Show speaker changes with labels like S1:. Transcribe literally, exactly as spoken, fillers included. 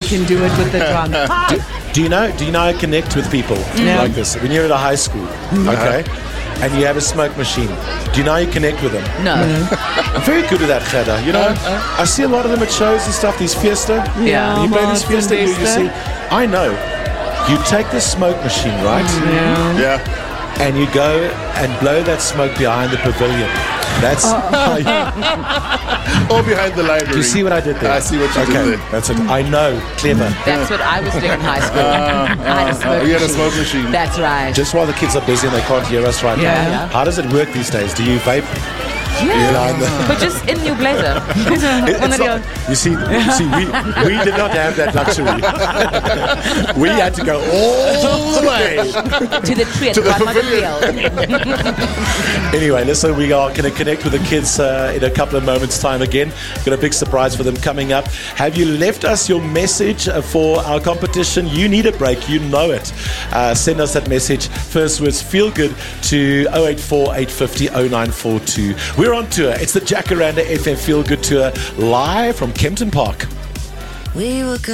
S1: can do it with the drum.
S2: do, do you know? Do you know how to connect with people
S1: Yeah.
S2: like this? When you're at a high school, okay, and you have a smoke machine, do you know how you connect with them?
S3: No.
S2: I'm very good at that, Khada. You know, I see a lot of them at shows and stuff. These Fiesta,
S1: Yeah.
S2: you play these
S1: Martin
S2: Fiesta. You, you
S1: Fiesta.
S2: see, I know. You take the smoke machine, right?
S4: Yeah.
S2: And you go and blow that smoke behind the pavilion. That's how you,
S4: Or behind the library.
S2: do you see what I did there?
S4: I see what you
S2: okay,
S4: did there.
S2: that's it. I know, clever.
S3: That's what I was doing in high school. I had a smoke
S4: you had a
S3: machine.
S4: smoke machine.
S3: That's right.
S2: Just while the kids are busy and they can't hear us right
S1: Yeah.
S2: now,
S3: Yeah.
S2: how does it work these days? Do you vape?
S3: yeah.
S2: Behind the-
S3: But just in your blazer.
S2: It- it's not- you see, you see, we we did not have that luxury. We had to go all the way.
S3: To the tree at
S4: To the
S3: Grandmother
S4: pavilion.
S3: Field.
S2: Anyway, listen, we are going to connect with the kids uh, in a couple of moments' time again. We've got a big surprise for them coming up. Have you left us your message uh, for our competition? You need a break, you know it. Uh, send us that message. First words, feel good, to oh eight four, eight five oh, oh nine four two. We're on tour. It's the Jacaranda F M Feel Good Tour live from Kempton Park.
S5: We were